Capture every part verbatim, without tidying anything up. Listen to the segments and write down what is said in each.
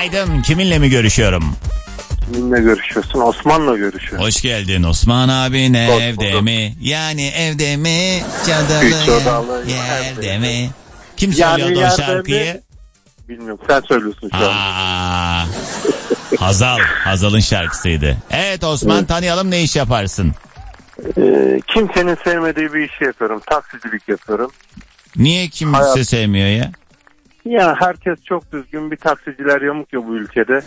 Günaydın. Kiminle mi görüşüyorum? Kiminle görüşüyorsun? Osman'la görüşüyorum. Hoş geldin Osman abi. Ne Hoş evde buldum. mi? Yani evde mi? Çadalı, Üç odalı yerde yerde mi? Kim Yani söylüyordu o yerde şarkıyı? mi? Bilmiyorum. Sen söylüyorsun şu an. Aa, Hazal. Hazal'ın şarkısıydı. Evet Osman, Evet. tanıyalım, ne iş yaparsın? Ee, kimsenin sevmediği bir işi yapıyorum. Taksicilik yapıyorum. Niye kimse Hayat- sevmiyor ya? Ya herkes çok düzgün, bir taksiciler yamuk ya bu ülkede.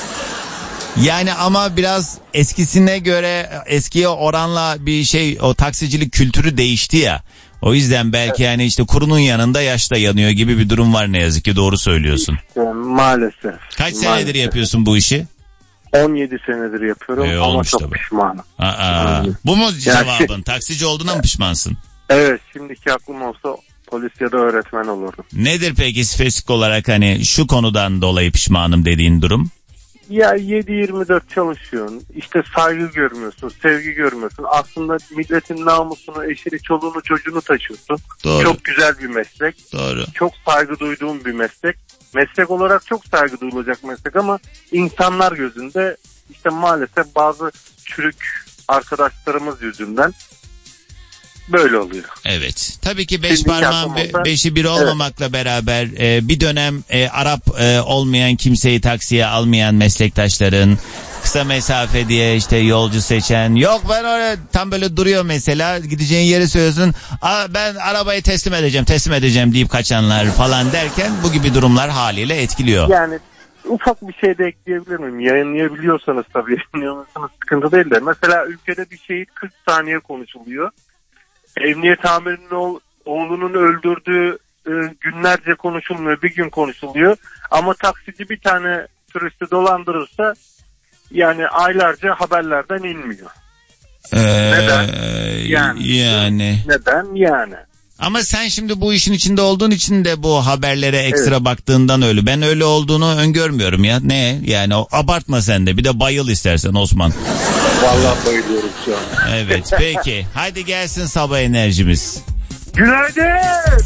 Yani ama biraz eskisine göre, eskiye oranla bir şey, o taksicilik kültürü değişti ya. O yüzden belki yani işte kurunun yanında yaş da yanıyor gibi bir durum var, ne yazık ki, doğru söylüyorsun. İşte, maalesef. Kaç senedir maalesef. yapıyorsun bu işi? on yedi senedir yapıyorum Ee, ama olmuş çok tabii. pişmanım. Aa, bu mu Yani- cevabın? Taksici olduğuna mı pişmansın? Evet, şimdiki aklım olsa polis ya da öğretmen olurdum. Nedir peki spesifik olarak hani şu konudan dolayı pişmanım dediğin durum? Ya yedi yirmi dört çalışıyorsun. İşte saygı görmüyorsun, sevgi görmüyorsun. Aslında milletin namusunu, eşini, çoluğunu, çocuğunu taşıyorsun. Doğru. Çok güzel bir meslek. Doğru. Çok saygı duyduğum bir meslek. Meslek olarak çok saygı duyulacak meslek ama insanlar gözünde işte maalesef bazı çürük arkadaşlarımız yüzünden böyle oluyor. Evet. Tabii ki beş Şimdiki parmağın aklım be- olsa- beşi bir olmamakla beraber e, bir dönem e, Arap e, olmayan, kimseyi taksiye almayan meslektaşların, kısa mesafe diye işte yolcu seçen, yok ben oraya tam böyle duruyor mesela, gideceğin yeri söylüyorsun, "Aa, ben arabayı teslim edeceğim teslim edeceğim" deyip kaçanlar falan derken bu gibi durumlar haliyle etkiliyor. Yani ufak bir şey de ekleyebilir miyim? Yayınlayabiliyorsanız tabii, yayınlayamıyorsanız sıkıntı değil de. Mesela ülkede bir şehit kırk saniye konuşuluyor. Emniyet amirinin oğ- oğlunun öldürdüğü e, günlerce konuşulmuyor, bir gün konuşuluyor. Ama taksici bir tane turisti dolandırırsa yani aylarca haberlerden inmiyor. Ee, Neden? Yani. yani. Neden? Yani. Ama sen şimdi bu işin içinde olduğun için de bu haberlere ekstra Evet. baktığından öyle. Ben öyle olduğunu öngörmüyorum ya. Ne? Yani o, abartma sen de. Bir de bayıl istersen Osman. Vallahi bayılıyorum şu an. Evet peki. Haydi gelsin sabah enerjimiz. Günaydın.